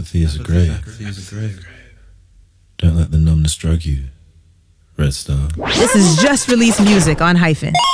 Apathy is a grave. Don't let the numbness drug you, Red Star. This is just released music on Hyphen.